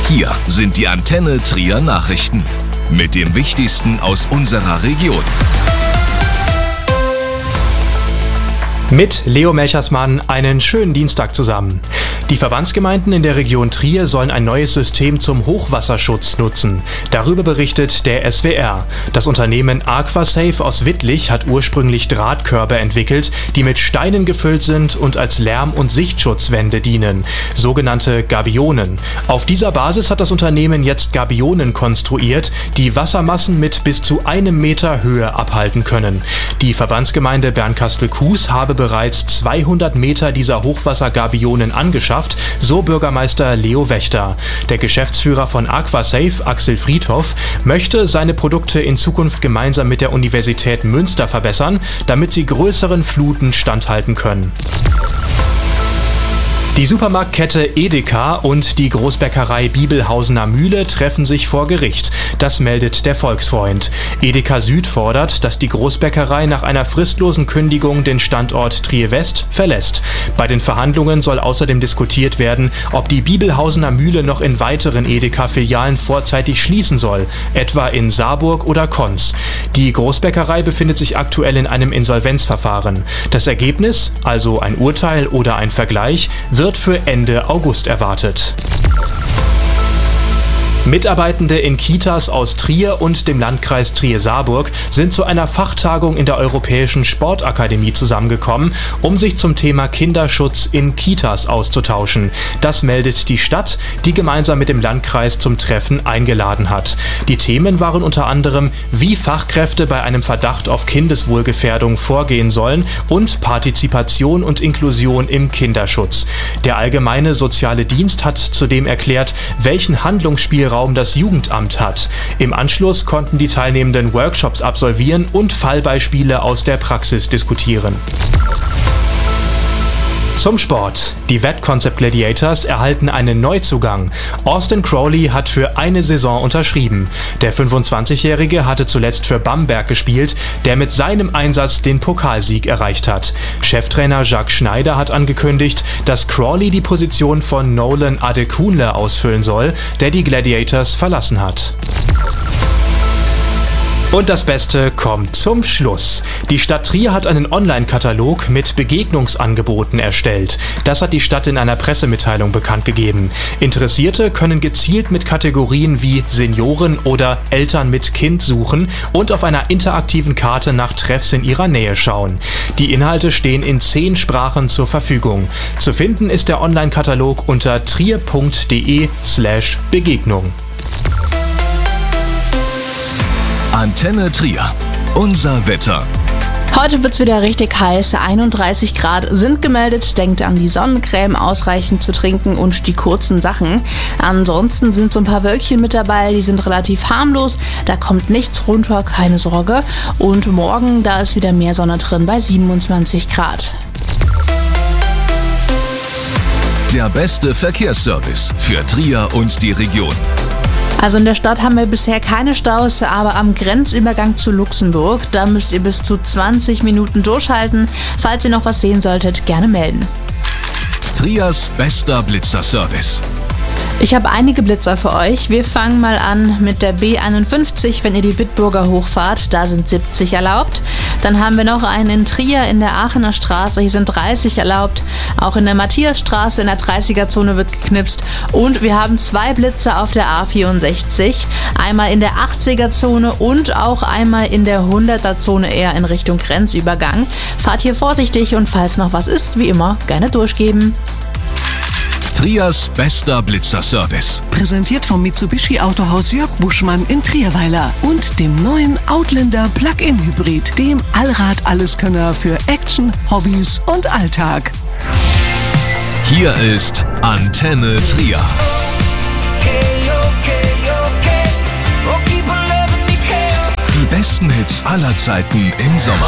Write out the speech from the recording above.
Hier sind die Antenne Trier Nachrichten mit dem Wichtigsten aus unserer Region. Mit Leo Melchersmann einen schönen Dienstag zusammen. Die Verbandsgemeinden in der Region Trier sollen ein neues System zum Hochwasserschutz nutzen. Darüber berichtet der SWR. Das Unternehmen Aquasafe aus Wittlich hat ursprünglich Drahtkörbe entwickelt, die mit Steinen gefüllt sind und als Lärm- und Sichtschutzwände dienen, sogenannte Gabionen. Auf dieser Basis hat das Unternehmen jetzt Gabionen konstruiert, die Wassermassen mit bis zu 1 Meter Höhe abhalten können. Die Verbandsgemeinde Bernkastel-Kues habe bereits 200 Meter dieser Hochwassergabionen angeschafft, so Bürgermeister Leo Wächter. Der Geschäftsführer von Aquasafe, Axel Friedhoff, möchte seine Produkte in Zukunft gemeinsam mit der Universität Münster verbessern, damit sie größeren Fluten standhalten können. Die Supermarktkette Edeka und die Großbäckerei Bibelhausener Mühle treffen sich vor Gericht. Das meldet der Volksfreund. Edeka Süd fordert, dass die Großbäckerei nach einer fristlosen Kündigung den Standort Trier-West verlässt. Bei den Verhandlungen soll außerdem diskutiert werden, ob die Bibelhausener Mühle noch in weiteren Edeka-Filialen vorzeitig schließen soll, etwa in Saarburg oder Konz. Die Großbäckerei befindet sich aktuell in einem Insolvenzverfahren. Das Ergebnis, also ein Urteil oder ein Vergleich, wird für Ende August erwartet. Mitarbeitende in Kitas aus Trier und dem Landkreis Trier-Saarburg sind zu einer Fachtagung in der Europäischen Sportakademie zusammengekommen, um sich zum Thema Kinderschutz in Kitas auszutauschen. Das meldet die Stadt, die gemeinsam mit dem Landkreis zum Treffen eingeladen hat. Die Themen waren unter anderem, wie Fachkräfte bei einem Verdacht auf Kindeswohlgefährdung vorgehen sollen und Partizipation und Inklusion im Kinderschutz. Der allgemeine soziale Dienst hat zudem erklärt, welchen Handlungsspielraum das Jugendamt hat. Im Anschluss konnten die Teilnehmenden Workshops absolvieren und Fallbeispiele aus der Praxis diskutieren. Zum Sport. Die Wettconcept Gladiators erhalten einen Neuzugang. Austin Crowley hat für eine Saison unterschrieben. Der 25-Jährige hatte zuletzt für Bamberg gespielt, der mit seinem Einsatz den Pokalsieg erreicht hat. Cheftrainer Jacques Schneider hat angekündigt, dass Crowley die Position von Nolan Adekunle ausfüllen soll, der die Gladiators verlassen hat. Und das Beste kommt zum Schluss. Die Stadt Trier hat einen Online-Katalog mit Begegnungsangeboten erstellt. Das hat die Stadt in einer Pressemitteilung bekannt gegeben. Interessierte können gezielt mit Kategorien wie Senioren oder Eltern mit Kind suchen und auf einer interaktiven Karte nach Treffs in ihrer Nähe schauen. Die Inhalte stehen in 10 Sprachen zur Verfügung. Zu finden ist der Online-Katalog unter trier.de/Begegnung. Antenne Trier. Unser Wetter. Heute wird's wieder richtig heiß, 31 Grad sind gemeldet. Denkt an die Sonnencreme ausreichend zu trinken und die kurzen Sachen. Ansonsten sind so ein paar Wölkchen mit dabei, die sind relativ harmlos. Da kommt nichts runter, keine Sorge. Und morgen, da ist wieder mehr Sonne drin bei 27 Grad. Der beste Verkehrsservice für Trier und die Region. Also in der Stadt haben wir bisher keine Staus, aber am Grenzübergang zu Luxemburg, da müsst ihr bis zu 20 Minuten durchhalten. Falls ihr noch was sehen solltet, gerne melden. Triers bester Blitzerservice. Ich habe einige Blitzer für euch. Wir fangen mal an mit der B51, wenn ihr die Bitburger hochfahrt. Da sind 70 erlaubt. Dann haben wir noch einen in Trier in der Aachener Straße. Hier sind 30 erlaubt. Auch in der Matthiasstraße in der 30er-Zone wird geknipst. Und wir haben 2 Blitzer auf der A64. Einmal in der 80er-Zone und auch einmal in der 100er-Zone eher in Richtung Grenzübergang. Fahrt hier vorsichtig und falls noch was ist, wie immer, gerne durchgeben. Triers bester Blitzerservice. Präsentiert vom Mitsubishi Autohaus Jörg Buschmann in Trierweiler und dem neuen Outlander Plug-in Hybrid, dem Allrad-Alleskönner für Action, Hobbys und Alltag. Hier ist Antenne Trier. Die besten Hits aller Zeiten im Sommer.